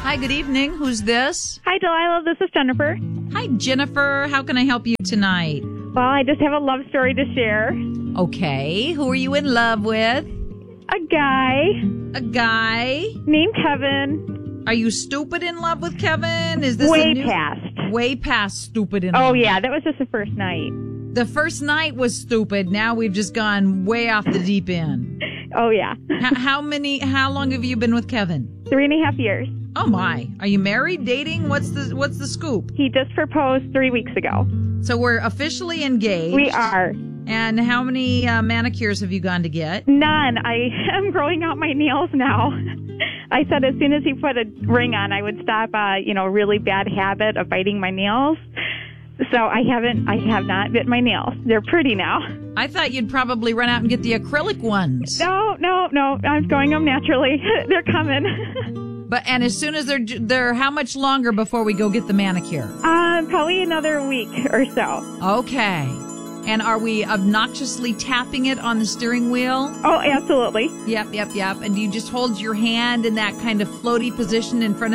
Hi, good evening. Who's this? Hi, Delilah. This is Jennifer. Hi, Jennifer. How can I help you tonight? Well, I just have a love story to share. Okay. Who are you in love with? A guy A guy? named Kevin. Are you stupid in love with Kevin? Is this Way a new... past. Way past stupid in Oh, love. yeah. That was just the first night. The first night was stupid. Now we've just gone way off the deep end. Oh, yeah. How long have you been with Kevin? 3.5 years. Oh my. Are you married, dating? What's the scoop? He just proposed 3 weeks ago. So we're officially engaged. We are. And how many manicures have you gone to get? None. I am growing out my nails now. I said as soon as he put a ring on, I would stop a really bad habit of biting my nails. So I have not bit my nails. They're pretty now. I thought you'd probably run out and get the acrylic ones. No. I'm growing them naturally. They're coming. And as soon as they're how much longer before we go get the manicure? Probably another week or so. Okay. And are we obnoxiously tapping it on the steering wheel? Oh, absolutely. Yep. And do you just hold your hand in that kind of floaty position in front of